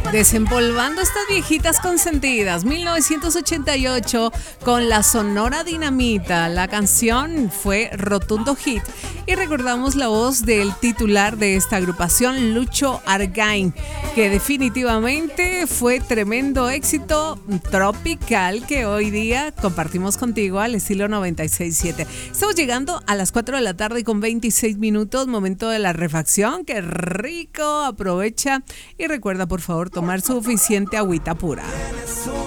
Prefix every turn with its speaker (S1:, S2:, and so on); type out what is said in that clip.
S1: Desempolvando estas viejitas consentidas, 1988 con la Sonora Dinamita. La canción fue rotundo hit y recordamos la voz del titular de esta agrupación, Lucho Argain, que definitivamente fue tremendo éxito tropical que hoy día compartimos contigo al estilo 96.7. Estamos llegando a las 4 de la tarde con 26 minutos, momento de la refacción. ¡Qué rico! Aprovecha y recuerda, por favor, tomar suficiente agüita pura.